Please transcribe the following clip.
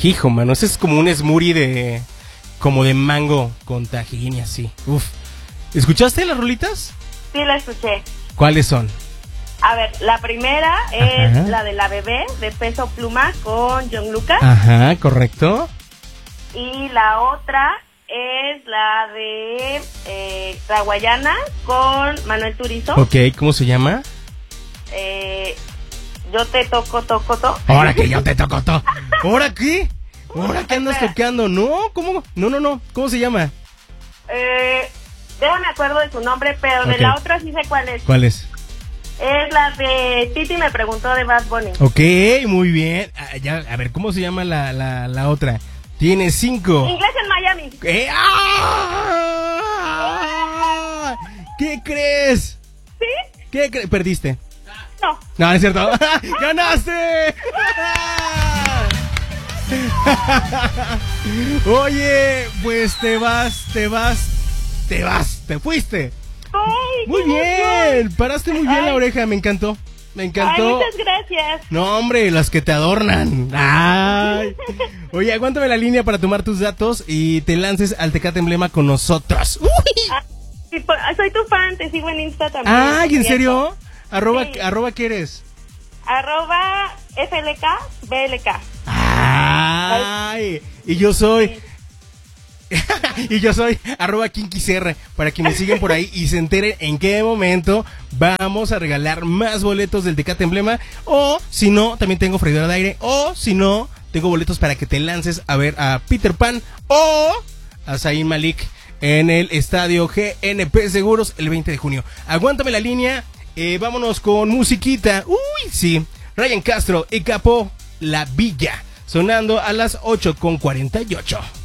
Hijo, mano, ese es como un smoothie como de mango con tajín y así. Uf. ¿Escuchaste las rolitas? Sí, la escuché. ¿Cuáles son? A ver, la primera es la de La Bebé, de Peso Pluma, con John Lucas. Ajá, correcto. Y la otra es la de Raguayana, con Manuel Turizo. Ok, ¿cómo se llama? Yo te toco. Ahora que yo te toco todo. ¿Ahora qué? ¿Ahora qué andas tocando? No, ¿cómo? No. ¿Cómo se llama? Déjame acuerdo de su nombre, pero de la otra sí sé cuál es. ¿Cuál es? Es la de Titi me preguntó, de Bad Bunny. Ok, muy bien. A ver, ¿cómo se llama la otra? Tiene 5. Inglés en Miami. ¿Qué crees? ¿Sí? ¿Qué crees? ¿Perdiste? No. No, es cierto. ¡Ganaste! Oye, pues te fuiste. Ay, Muy bien, paraste muy bien la oreja, me encantó. Ay, muchas gracias. No, hombre, las que te adornan. Ay. Oye, aguántame la línea para tomar tus datos y te lances al Tecate Emblema con nosotros. Sí, soy tu fan, te sigo en Insta también. Ay, ¿en serio? Sí. Arroba ¿qué eres? @FLK-BLK. Ay, y yo soy... y yo soy @KinkyCR para que me sigan por ahí y se enteren en qué momento vamos a regalar más boletos del Tecate Emblema. O si no, también tengo freidora de aire. O si no, tengo boletos para que te lances a ver a Peter Pan o a Zayn Malik en el estadio GNP Seguros el 20 de junio. Aguántame la línea. Vámonos con musiquita. Uy, sí. Ryan Castro y Capo La Villa sonando a las 8:48.